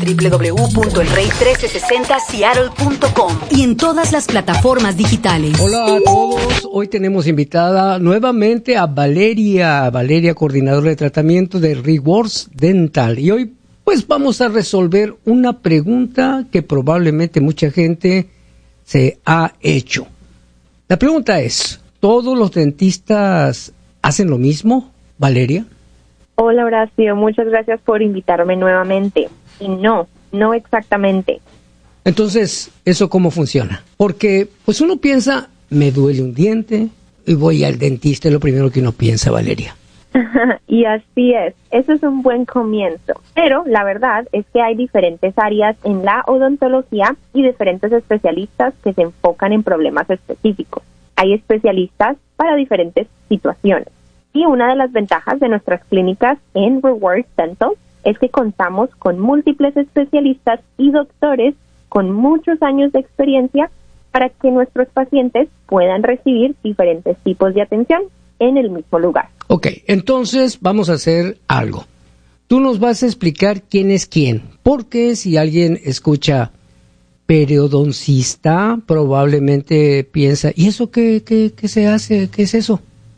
www.elrey1360seattle.com y en todas las plataformas digitales. Hola a todos, hoy tenemos invitada nuevamente a Valeria, coordinadora de tratamiento de Rewards Dental. Y hoy pues vamos a resolver una pregunta que probablemente mucha gente se ha hecho. La pregunta es, ¿todos los dentistas hacen lo mismo, Valeria? Hola Horacio, muchas gracias por invitarme nuevamente. Y no exactamente. Entonces, ¿eso cómo funciona? Porque, pues uno piensa, me duele un diente y voy al dentista, es lo primero que uno piensa, Valeria. Y así es, eso es un buen comienzo. Pero la verdad es que hay diferentes áreas en la odontología y diferentes especialistas que se enfocan en problemas específicos. Hay especialistas para diferentes situaciones. Y una de las ventajas de nuestras clínicas en Rewards Dental es que contamos con múltiples especialistas y doctores con muchos años de experiencia para que nuestros pacientes puedan recibir diferentes tipos de atención en el mismo lugar. Ok, entonces vamos a hacer algo. Tú nos vas a explicar quién es quién, porque si alguien escucha periodoncista, probablemente piensa, ¿y eso qué se hace? ¿Qué es eso?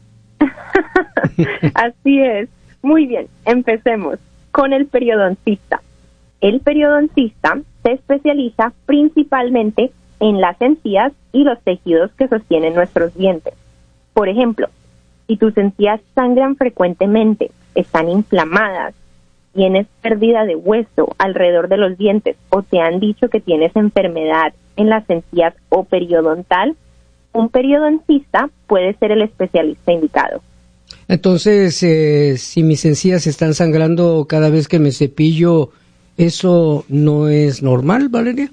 Así es. Muy bien, empecemos con el periodoncista. El periodoncista se especializa principalmente en las encías y los tejidos que sostienen nuestros dientes. Por ejemplo, si tus encías sangran frecuentemente, están inflamadas, tienes pérdida de hueso alrededor de los dientes o te han dicho que tienes enfermedad en las encías o periodontal, un periodoncista puede ser el especialista indicado. Entonces, si mis encías están sangrando cada vez que me cepillo, ¿eso no es normal, Valeria?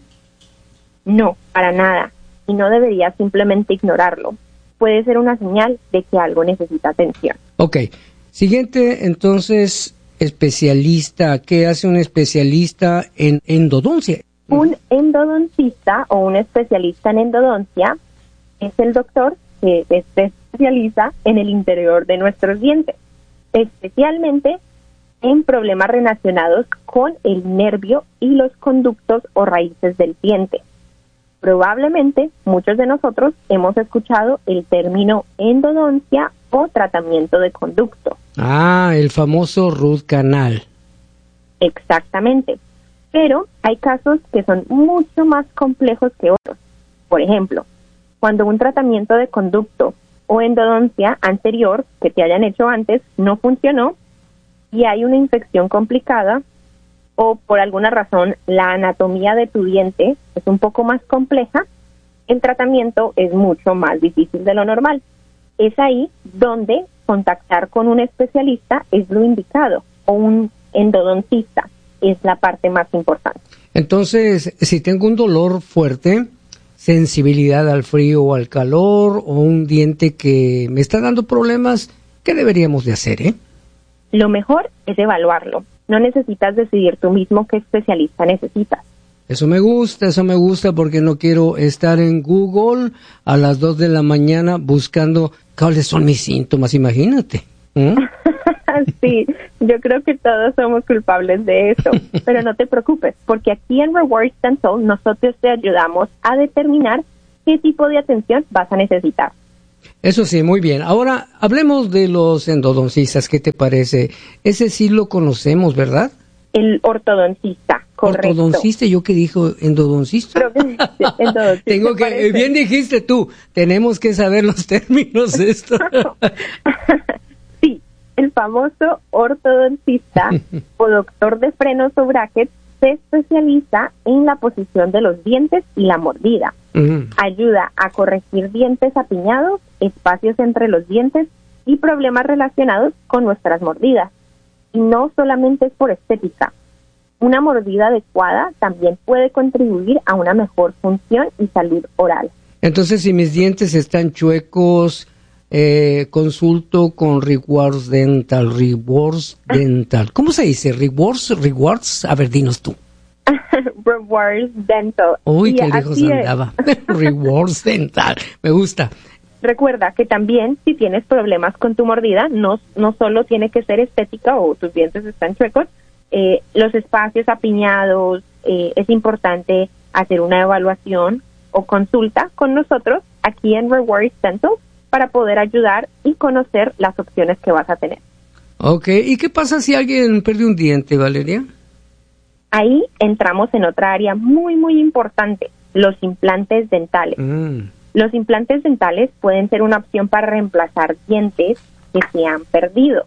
No, para nada. Y no deberías simplemente ignorarlo. Puede ser una señal de que algo necesita atención. Ok. Siguiente, entonces, especialista. ¿Qué hace un especialista en endodoncia? Un endodoncista o un especialista en endodoncia es el doctor que se especializa en el interior de nuestros dientes, especialmente en problemas relacionados con el nervio y los conductos o raíces del diente. Probablemente muchos de nosotros hemos escuchado el término endodoncia o tratamiento de conducto. Ah, el famoso root canal. Exactamente, pero hay casos que son mucho más complejos que otros. Por ejemplo, cuando un tratamiento de conducto o endodoncia anterior que te hayan hecho antes no funcionó y hay una infección complicada o por alguna razón la anatomía de tu diente es un poco más compleja, el tratamiento es mucho más difícil de lo normal. Es ahí donde contactar con un especialista es lo indicado o un endodoncista es la parte más importante. Entonces, si tengo un dolor fuerte, sensibilidad al frío o al calor o un diente que me está dando problemas, ¿qué deberíamos de hacer, Lo mejor es evaluarlo. No necesitas decidir tú mismo qué especialista necesitas. Eso me gusta porque no quiero estar en Google a las 2 de la mañana buscando cuáles son mis síntomas, imagínate. Sí, yo creo que todos somos culpables de eso, pero no te preocupes, porque aquí en Rewards Dental nosotros te ayudamos a determinar qué tipo de atención vas a necesitar. Eso sí, muy bien. Ahora, hablemos de los endodoncistas, ¿qué te parece? Ese sí lo conocemos, ¿verdad? El ortodoncista, correcto. Ortodoncista, ¿yo qué dijo? ¿Endodoncista? Creo que endodoncista. Tengo que, bien dijiste tú, tenemos que saber los términos de esto. Sí, el famoso ortodoncista o doctor de frenos o brackets se especializa en la posición de los dientes y la mordida. Ayuda a corregir dientes apiñados, espacios entre los dientes y problemas relacionados con nuestras mordidas. Y no solamente es por estética. Una mordida adecuada también puede contribuir a una mejor función y salud oral. Entonces, si mis dientes están chuecos, consulto con Rewards Dental. ¿Cómo se dice? Rewards. A ver, dinos tú. Rewards Dental. Uy, qué lejos andaba. Rewards Dental. Me gusta. Recuerda que también si tienes problemas con tu mordida, no solo tiene que ser estética o tus dientes están chuecos, los espacios apiñados, es importante hacer una evaluación o consulta con nosotros aquí en Rewards Dental para poder ayudar y conocer las opciones que vas a tener. Ok, ¿y qué pasa si alguien pierde un diente, Valeria? Ahí entramos en otra área muy, muy importante, los implantes dentales. Los implantes dentales pueden ser una opción para reemplazar dientes que se han perdido.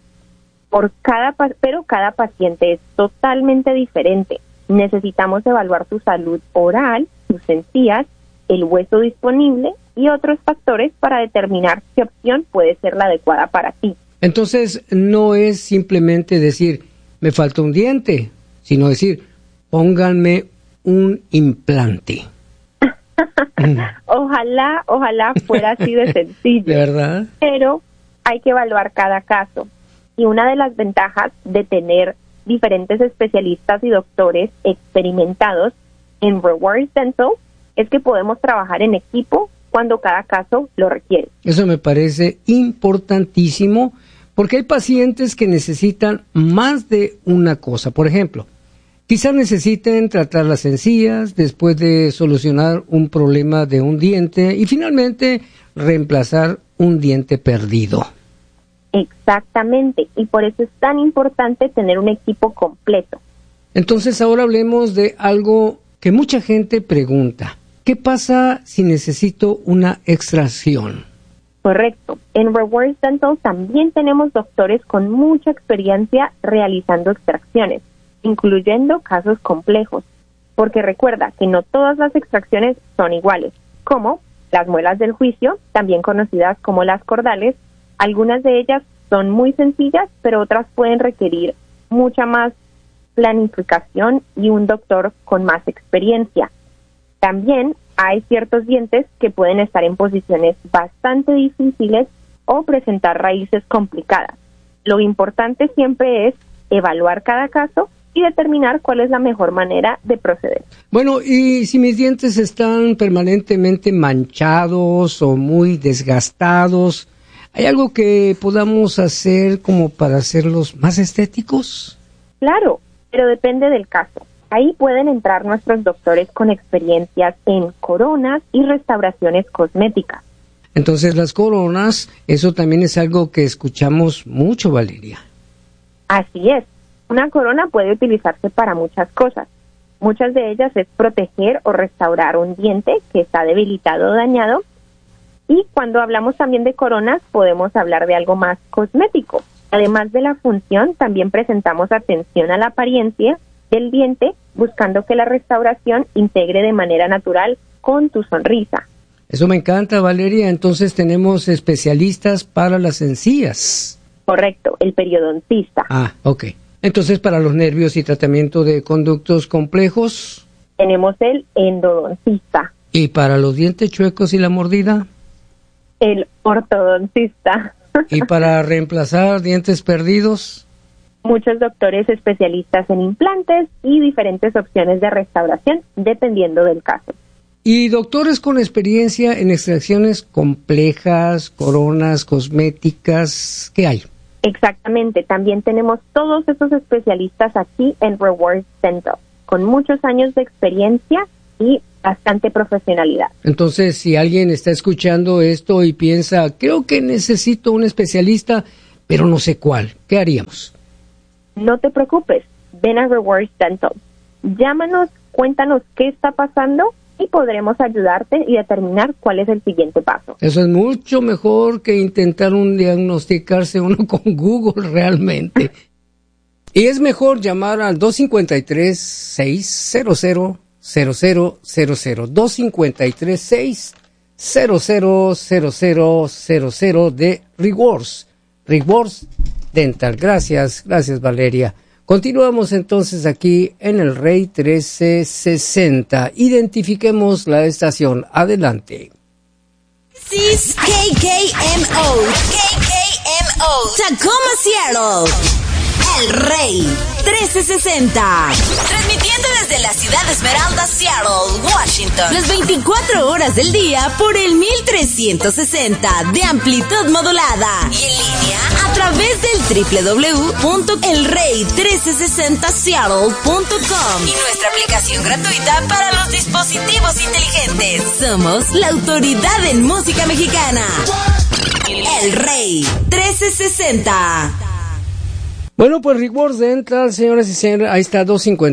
Pero cada paciente es totalmente diferente. Necesitamos evaluar tu salud oral, tus encías, el hueso disponible y otros factores para determinar qué opción puede ser la adecuada para ti. Entonces, no es simplemente decir, me falta un diente, sino decir, pónganme un implante. Ojalá fuera así de sencillo. ¿De verdad? Pero hay que evaluar cada caso. Y una de las ventajas de tener diferentes especialistas y doctores experimentados en Rewards Dental es que podemos trabajar en equipo cuando cada caso lo requiere. Eso me parece importantísimo porque hay pacientes que necesitan más de una cosa. Por ejemplo, quizás necesiten tratar las encías después de solucionar un problema de un diente y finalmente reemplazar un diente perdido. Exactamente, y por eso es tan importante tener un equipo completo. Entonces ahora hablemos de algo que mucha gente pregunta. ¿Qué pasa si necesito una extracción? Correcto. En Rewards Dental también tenemos doctores con mucha experiencia realizando extracciones, incluyendo casos complejos, porque recuerda que no todas las extracciones son iguales, como las muelas del juicio, también conocidas como las cordales. Algunas de ellas son muy sencillas, pero otras pueden requerir mucha más planificación y un doctor con más experiencia. También hay ciertos dientes que pueden estar en posiciones bastante difíciles o presentar raíces complicadas. Lo importante siempre es evaluar cada caso y determinar cuál es la mejor manera de proceder. Bueno, y si mis dientes están permanentemente manchados o muy desgastados, ¿hay algo que podamos hacer como para hacerlos más estéticos? Claro, pero depende del caso. Ahí pueden entrar nuestros doctores con experiencias en coronas y restauraciones cosméticas. Entonces las coronas, eso también es algo que escuchamos mucho, Valeria. Así es. Una corona puede utilizarse para muchas cosas. Muchas de ellas es proteger o restaurar un diente que está debilitado o dañado. Y cuando hablamos también de coronas, podemos hablar de algo más cosmético. Además de la función, también presentamos atención a la apariencia del diente, buscando que la restauración integre de manera natural con tu sonrisa. Eso me encanta, Valeria. Entonces tenemos especialistas para las encías. Correcto, el periodoncista. Ah, ok. Entonces, para los nervios y tratamiento de conductos complejos, tenemos el endodoncista. ¿Y para los dientes chuecos y la mordida? El ortodoncista. ¿Y para reemplazar dientes perdidos? muchos doctores especialistas en implantes y diferentes opciones de restauración, dependiendo del caso. Y doctores con experiencia en extracciones complejas, coronas, cosméticas, ¿qué hay? Exactamente, también tenemos todos esos especialistas aquí en Rewards Dental, con muchos años de experiencia y bastante profesionalidad. Entonces, si alguien está escuchando esto y piensa, creo que necesito un especialista, pero no sé cuál, ¿qué haríamos? No te preocupes, ven a Rewards Dental. Llámanos, cuéntanos qué está pasando y podremos ayudarte y determinar cuál es el siguiente paso. Eso es mucho mejor que intentar diagnosticarse uno con Google realmente. Y es mejor llamar al 253-600-0000, 253-600-0000 de Rewards Dental. Gracias Valeria. Continuamos entonces aquí en el Rey 1360. Identifiquemos la estación. Adelante. This is KKMO, Tacoma, Seattle. El Rey 1360. Transmitiendo desde la ciudad de Esmeralda, Seattle, Washington. Las 24 horas del día por el 1360 de amplitud modulada. Y en línea a través del www.elrey1360seattle.com. Y nuestra aplicación gratuita para los dispositivos inteligentes. Somos la autoridad en música mexicana. El Rey 1360. Bueno, pues Rewards Dental, señoras y señores, ahí está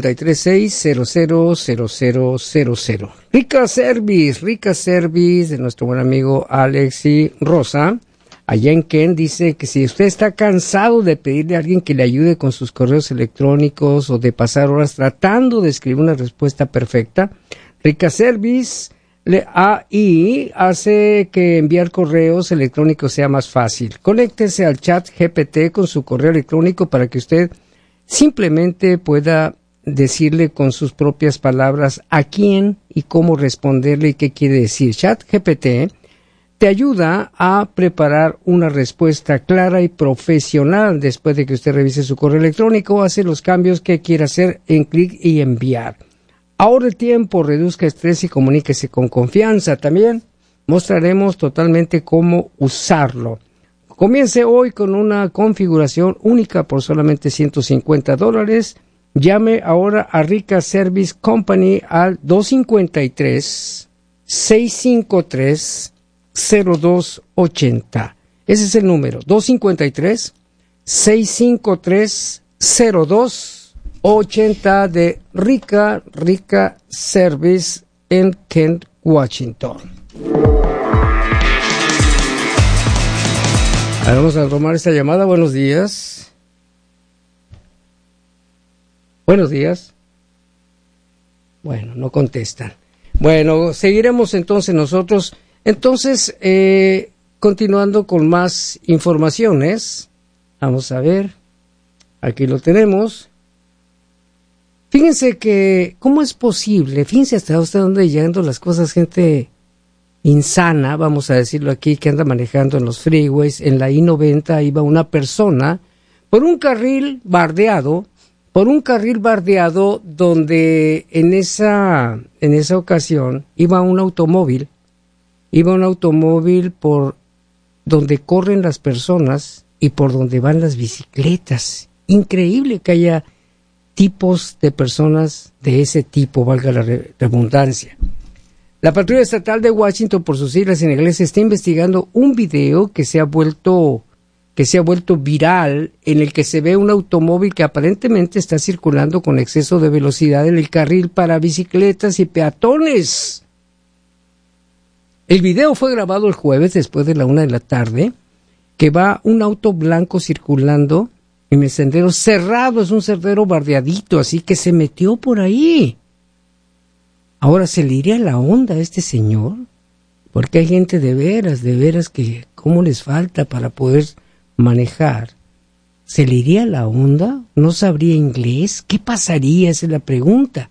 253-600-0000. Rica Service de nuestro buen amigo Alex y Rosa, allá en Kent, dice que si usted está cansado de pedirle a alguien que le ayude con sus correos electrónicos o de pasar horas tratando de escribir una respuesta perfecta, Rica Service AI hace que enviar correos electrónicos sea más fácil. Conéctese al chat GPT con su correo electrónico para que usted simplemente pueda decirle con sus propias palabras a quién y cómo responderle y qué quiere decir. Chat GPT te ayuda a preparar una respuesta clara y profesional después de que usted revise su correo electrónico, hace los cambios que quiera hacer en clic y enviar. Ahorre tiempo, reduzca estrés y comuníquese con confianza. También mostraremos totalmente cómo usarlo. Comience hoy con una configuración única por solamente $150. Llame ahora a Rica Service Company al 253-653-0280. Ese es el número, 253-653-0280 de Rica Service en Kent, Washington. Vamos a tomar esta llamada. Buenos días. Buenos días. Bueno, no contestan. Bueno, seguiremos entonces nosotros. Entonces, continuando con más informaciones. Vamos a ver. Aquí lo tenemos. Fíjense que, ¿cómo es posible? Fíjense hasta dónde llegando las cosas, gente insana, vamos a decirlo aquí, que anda manejando en los freeways. En la I-90 iba una persona por un carril bardeado donde en esa ocasión iba un automóvil por donde corren las personas y por donde van las bicicletas. Increíble que haya tipos de personas de ese tipo, valga la redundancia. La Patrulla Estatal de Washington, por sus siglas en inglés, está investigando un video que se ha vuelto viral, en el que se ve un automóvil que aparentemente está circulando con exceso de velocidad en el carril para bicicletas y peatones. El video fue grabado el jueves después de la 1 p.m, que va un auto blanco circulando en el sendero cerrado, es un sendero bardeadito, así que se metió por ahí. Ahora, ¿se le iría la onda a este señor? Porque hay gente de veras que cómo les falta para poder manejar. ¿Se le iría la onda? ¿No sabría inglés? ¿Qué pasaría? Esa es la pregunta.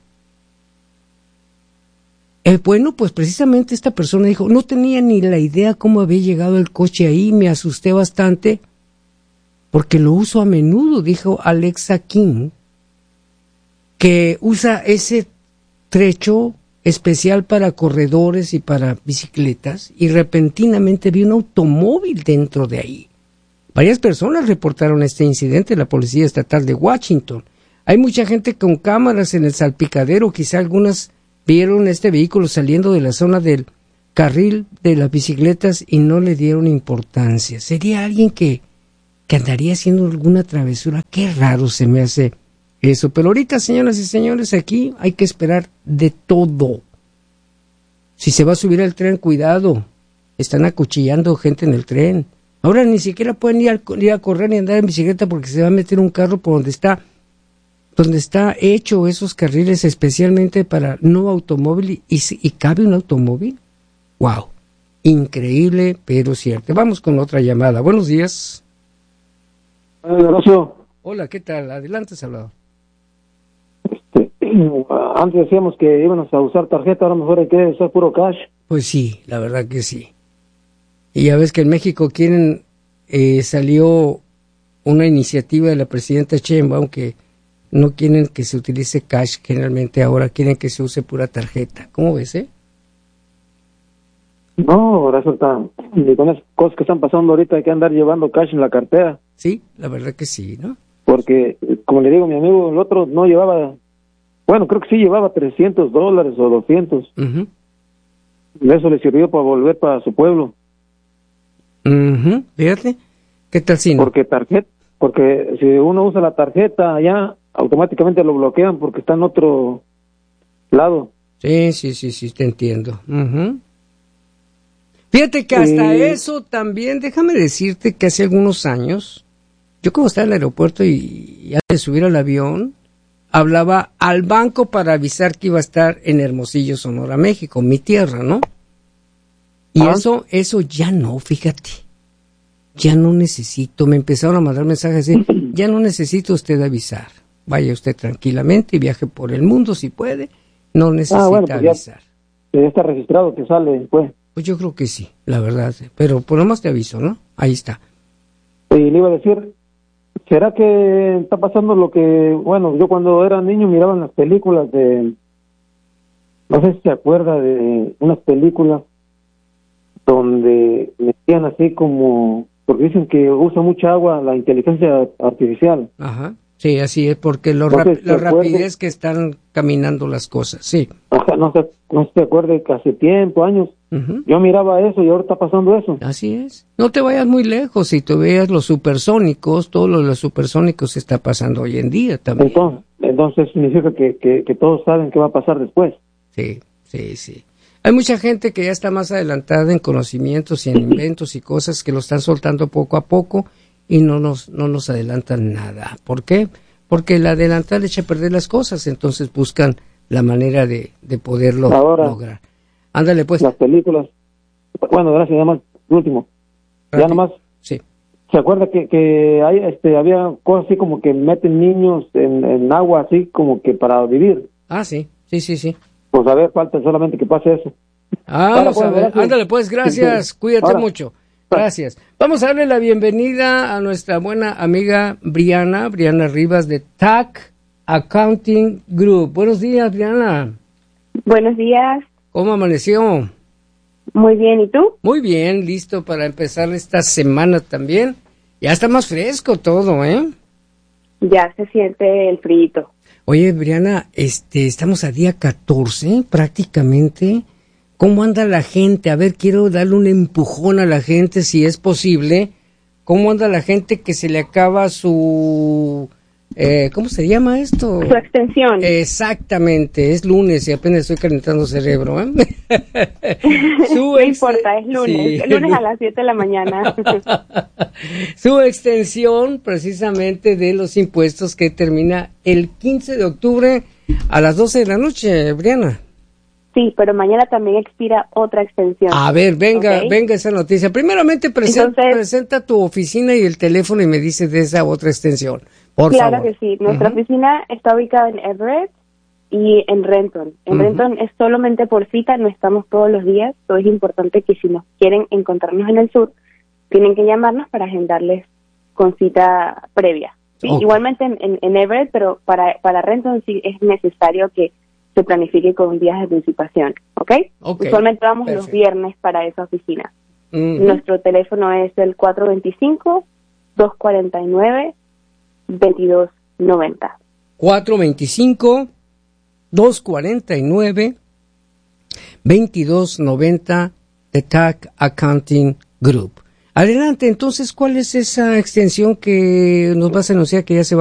Bueno, pues precisamente esta persona dijo, no tenía ni la idea cómo había llegado el coche ahí, me asusté bastante. porque lo uso a menudo, dijo Alexa King, que usa ese trecho especial para corredores y para bicicletas, y repentinamente vi un automóvil dentro de ahí. Varias personas reportaron este incidente en la Policía Estatal de Washington. Hay mucha gente con cámaras en el salpicadero, quizá algunas vieron este vehículo saliendo de la zona del carril de las bicicletas y no le dieron importancia. ¿Sería alguien que andaría haciendo alguna travesura? Qué raro se me hace eso. Pero ahorita, señoras y señores, aquí hay que esperar de todo. Si se va a subir al tren, cuidado. Están acuchillando gente en el tren. Ahora ni siquiera pueden ir a correr ni andar en bicicleta porque se va a meter un carro por donde está hecho esos carriles especialmente para no automóvil y cabe un automóvil. Wow, increíble, pero cierto. Vamos con otra llamada. Buenos días. Horacio. Hola, ¿qué tal? Adelante, Salvador. Antes decíamos que íbamos a usar tarjeta, ahora mejor hay que usar puro cash. Pues sí, la verdad que sí. Y ya ves que en México salió una iniciativa de la presidenta Sheinbaum que no quieren que se utilice cash, generalmente ahora quieren que se use pura tarjeta. ¿Cómo ves, No, resulta, y con esas cosas que están pasando ahorita hay que andar llevando cash en la cartera. Sí, la verdad que sí, ¿no? Porque, como le digo a mi amigo, el otro no llevaba, bueno, creo que sí llevaba $300 o 200. Uh-huh. Eso le sirvió para volver para su pueblo. Fíjate, ¿qué tal si no? Porque si uno usa la tarjeta allá, automáticamente lo bloquean porque está en otro lado. Sí, te entiendo. Fíjate que hasta eso también, déjame decirte que hace algunos años, yo como estaba en el aeropuerto y antes de subir al avión, hablaba al banco para avisar que iba a estar en Hermosillo, Sonora, México, mi tierra, ¿no? Y eso ya no, fíjate, ya no necesito, me empezaron a mandar mensajes así, ya no necesita usted avisar, vaya usted tranquilamente y viaje por el mundo si puede, no necesita avisar. Ya está registrado que sale, pues. Pues yo creo que sí, la verdad, pero por lo más te aviso, ¿no? Ahí está. Y le iba a decir, ¿será que está pasando lo que, bueno, yo cuando era niño miraba en las películas no sé si se acuerda de unas películas donde metían así como, porque dicen que usa mucha agua la inteligencia artificial. Ajá, sí, así es, porque la rapidez que están caminando las cosas, sí. Ajá, no se acuerde que hace tiempo, años, yo miraba eso y ahora está pasando eso. Así es. No te vayas muy lejos, si tú veas los supersónicos, todo lo de los supersónicos está pasando hoy en día también. Entonces significa que todos saben qué va a pasar después. Sí. Hay mucha gente que ya está más adelantada en conocimientos y en inventos y cosas que lo están soltando poco a poco y no nos adelantan nada. ¿Por qué? Porque el adelantar echa a perder las cosas, entonces buscan la manera de poderlo lograr. Ándale, pues. Las películas. Bueno, gracias, nada más. Último. Ya nomás. Sí. ¿Se acuerda que hay, había cosas así como que meten niños en agua así como que para vivir? Ah, sí. Pues a ver, falta solamente que pase eso. Vamos a ver. Ándale, pues, gracias. Cuídate mucho. Gracias. Vamos a darle la bienvenida a nuestra buena amiga Briana Rivas de TAC Accounting Group. Buenos días, Briana. Buenos días. ¿Cómo amaneció? Muy bien, ¿y tú? Muy bien, listo para empezar esta semana también. Ya está más fresco todo, ¿eh? Ya se siente el frío. Oye, Briana, estamos a día 14 prácticamente. ¿Cómo anda la gente? A ver, quiero darle un empujón a la gente si es posible. ¿Cómo anda la gente que se le acaba su... ¿cómo se llama esto? Su extensión. Exactamente, es lunes y apenas estoy calentando cerebro, ¿eh? No importa, es lunes, sí. Lunes a las 7 de la mañana. Su extensión precisamente de los impuestos que termina el 15 de octubre a las 12 de la noche, Briana. Sí, pero mañana también expira otra extensión. A ver, venga esa noticia. Primeramente presenta tu oficina y el teléfono y me dices de esa otra extensión. Por favor. Claro que sí. Nuestra oficina está ubicada en Everett y en Renton. En Renton es solamente por cita, no estamos todos los días. Entonces es importante que si nos quieren encontrarnos en el sur, tienen que llamarnos para agendarles con cita previa. ¿Sí? Okay. Igualmente en Everett, pero para Renton sí es necesario que se planifique con días de anticipación, ¿ok? Usualmente vamos los viernes para esa oficina. Nuestro teléfono es el 425-249-2290. 425-249-2290 de TAC Accounting Group. Adelante, entonces, ¿cuál es esa extensión que nos vas a anunciar que ya se va